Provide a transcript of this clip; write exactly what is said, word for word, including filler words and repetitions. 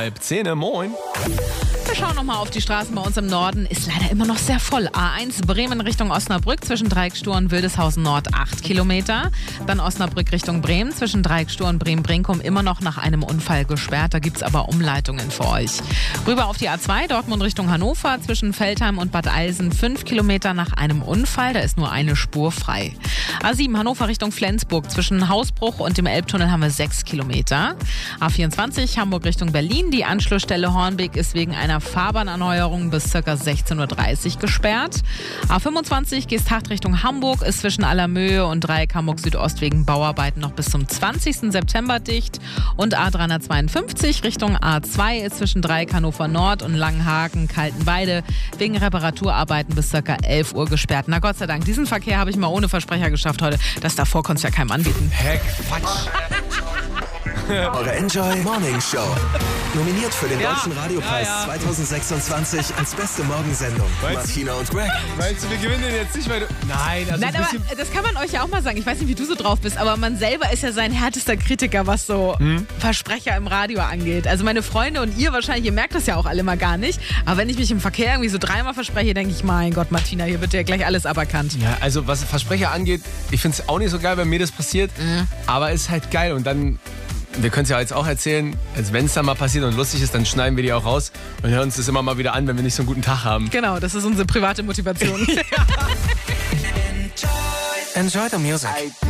halb zehn. Moin. Wir schauen nochmal auf die Straßen bei uns im Norden. Ist leider immer noch sehr voll. A eins Bremen Richtung Osnabrück zwischen Dreieckstur und Wildeshausen Nord acht Kilometer. Dann Osnabrück Richtung Bremen zwischen Dreieckstur und Bremen-Brinkum immer noch nach einem Unfall gesperrt. Da gibt es aber Umleitungen für euch. Rüber auf die A zwei Dortmund Richtung Hannover zwischen Veltheim und Bad Eilsen fünf Kilometer nach einem Unfall. Da ist nur eine Spur frei. A sieben Hannover Richtung Flensburg zwischen Hausbruch und dem Elbtunnel haben wir sechs Kilometer. A vierundzwanzig Hamburg Richtung Berlin. Die Anschlussstelle Hornbeck ist wegen einer Fahrbahnerneuerung bis ca. sechzehn Uhr dreißig gesperrt. A fünfundzwanzig Geesthacht Richtung Hamburg ist zwischen Allermöhe und Dreieck Hamburg Südost wegen Bauarbeiten noch bis zum zwanzigsten September dicht. Und A dreihundertzweiundfünfzig Richtung A zwei ist zwischen Dreieck Hannover Nord und Langenhagen Kaltenweide wegen Reparaturarbeiten bis ca. elf Uhr gesperrt. Na Gott sei Dank, diesen Verkehr habe ich mal ohne Versprecher geschafft heute. Das davor konntest du ja keinem anbieten. Heck, Quatsch. Eure Enjoy Morning Show. Nominiert für den Ja, Deutschen Radiopreis ja, ja. zwanzig sechsundzwanzig als beste Morgensendung. Weißt du- Martina und Greg. Meinst du, wir gewinnen den jetzt nicht, weil du... Nein, also Nein, ein aber bisschen... das kann man euch ja auch mal sagen. Ich weiß nicht, wie du so drauf bist, aber man selber ist ja sein härtester Kritiker, was so Hm? Versprecher im Radio angeht. Also meine Freunde und ihr wahrscheinlich, ihr merkt das ja auch alle mal gar nicht. Aber wenn ich mich im Verkehr irgendwie so dreimal verspreche, denke ich, mein Gott, Martina, hier wird ja gleich alles aberkannt. Ja, also was Versprecher angeht, ich finde es auch nicht so geil, wenn mir das passiert, aber ist halt geil und dann, wir können es ja jetzt auch erzählen, als wenn es dann mal passiert und lustig ist, dann schneiden wir die auch raus und hören uns das immer mal wieder an, wenn wir nicht so einen guten Tag haben. Genau, das ist unsere private Motivation. Enjoy the music.